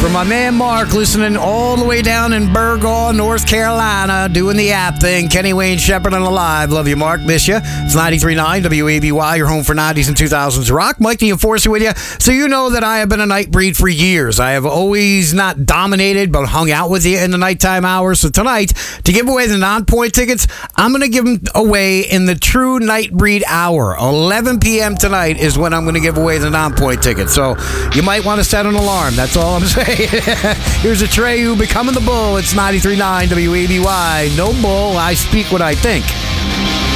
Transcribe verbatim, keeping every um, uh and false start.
for my man Mark, listening all the way down in Burgaw, North Carolina, doing the app thing. Kenny Wayne Shepherd and Alive. Love you, Mark. Miss you. It's ninety-three point nine W A B Y, your home for nineties and two thousands rock. Mike the Enforcer with you. So you know that I have been a night breed for years. I have always not dominated, but hung out with you in the nighttime hours. So tonight, to give away the non-point tickets, I'm going to give them away in the true night breed hour. eleven p.m. tonight is when I'm going to give away the non-point tickets. So you might want to set an alarm. That's all I'm saying. Here's Atreyu becoming the bull. It's ninety-three point nine W A B Y. No bull. I speak what I think.